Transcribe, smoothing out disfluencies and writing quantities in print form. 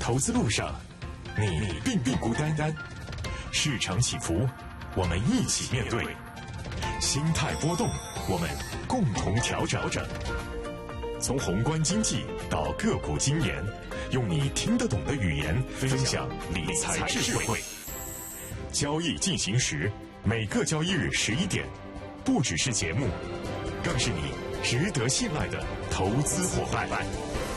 投资路上，你并不孤单。市场起伏，我们一起面对；心态波动，我们共同调整。从宏观经济到个股经研，用你听得懂的语言分享理财智慧。交易进行时，每个交易日11点，不只是节目，更是你值得信赖的投资伙伴。